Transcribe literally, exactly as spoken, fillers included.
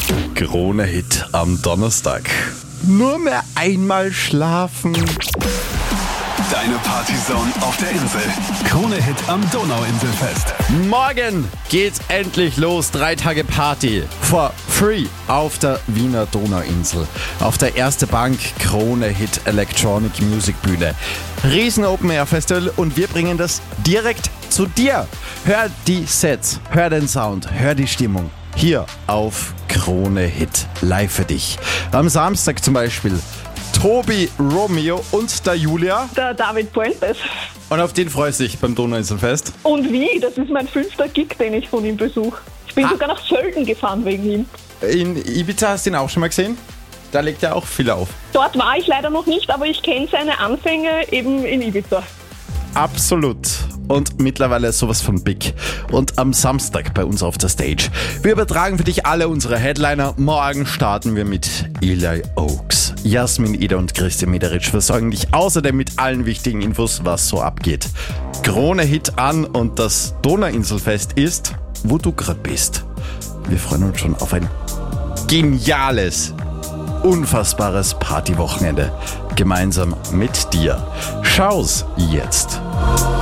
Krone-Hit am Donnerstag. Nur mehr einmal schlafen. Deine Partyzone auf der Insel. Krone-Hit am Donauinselfest. Morgen geht's endlich los. Drei Tage Party. For free auf der Wiener Donauinsel. Auf der Erste Bank Krone-Hit Electronic Music Bühne. Riesen Open Air Festival und wir bringen das direkt zu dir. Hör die Sets, hör den Sound, hör die Stimmung. Hier auf Krone-Hit live für dich. Am Samstag zum Beispiel Tobi Romeo und der Julia. Der David Puentes. Und auf den freust du dich beim Donauinselfest. Und wie? Das ist mein fünfter Gig, den ich von ihm besuche. Ich bin Ah. sogar nach Sölden gefahren wegen ihm. In Ibiza hast du ihn auch schon mal gesehen? Da legt er auch viel auf. Dort war ich leider noch nicht, aber ich kenne seine Anfänge eben in Ibiza. Absolut. Und mittlerweile sowas von big. Und am Samstag bei uns auf der Stage. Wir übertragen für dich alle unsere Headliner. Morgen starten wir mit Eli Oaks. Jasmin Ida und Christian Mederitsch versorgen dich außerdem mit allen wichtigen Infos, was so abgeht. Krone-Hit an und das Donauinselfest ist, wo du gerade bist. Wir freuen uns schon auf ein geniales, unfassbares Partywochenende. Gemeinsam mit dir. Schau's jetzt.